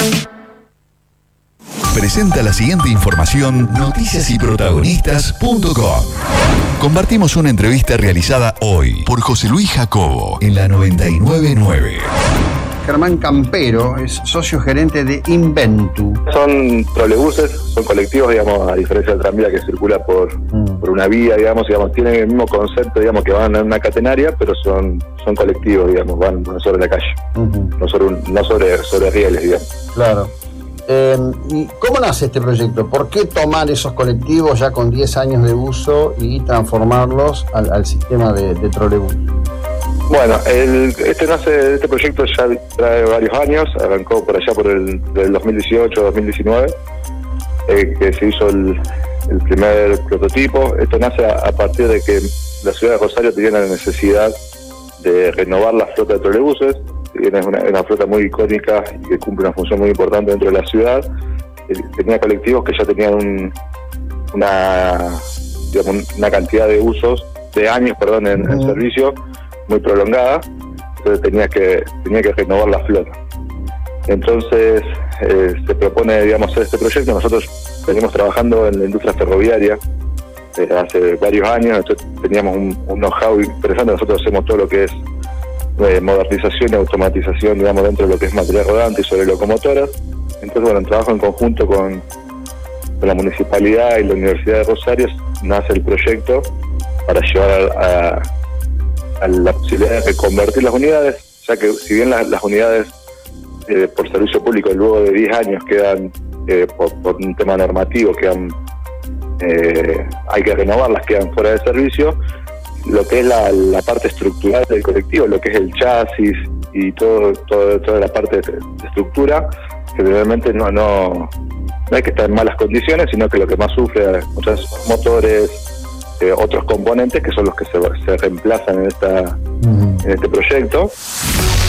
Presenta la siguiente información noticiasyprotagonistas.com. Compartimos una entrevista realizada hoy por José Luis Jacobo en la 999. Germán Campero es socio gerente de Inventu. Son trolebuses, son colectivos, digamos, a diferencia del tranvía que circula por una vía, digamos, tienen el mismo concepto, digamos, que van en una catenaria, pero son colectivos, digamos, van sobre la calle, no sobre rieles, digamos. Claro. ¿Y cómo nace este proyecto? ¿Por qué tomar esos colectivos ya con 10 años de uso y transformarlos al sistema de trolebús? Bueno, este proyecto ya trae varios años, arrancó por allá por el 2018-2019, que se hizo el primer prototipo. Esto nace a partir de que la ciudad de Rosario tenía la necesidad de renovar la flota de trolebuses. Es una flota muy icónica y que cumple una función muy importante dentro de la ciudad. Tenía colectivos que ya tenían una cantidad de usos, de años, en servicio muy prolongada, entonces tenía que renovar la flota. Entonces se propone, digamos, este proyecto. Nosotros venimos trabajando en la industria ferroviaria hace varios años, entonces teníamos un know-how interesante. Nosotros hacemos todo lo que es modernización y automatización, digamos, dentro de lo que es material rodante y sobre locomotoras. Entonces, bueno, en trabajo en conjunto con la Municipalidad y la Universidad de Rosario nace el proyecto para llevar a la posibilidad de reconvertir las unidades, ya que si bien las unidades por servicio público luego de 10 años quedan, por un tema normativo, hay que renovarlas, quedan fuera de servicio. Lo que es la parte estructural del colectivo, lo que es el chasis y toda la parte de estructura, generalmente no hay que estar en malas condiciones, sino que lo que más sufre muchos motores, otros componentes que son los que se reemplazan en este proyecto.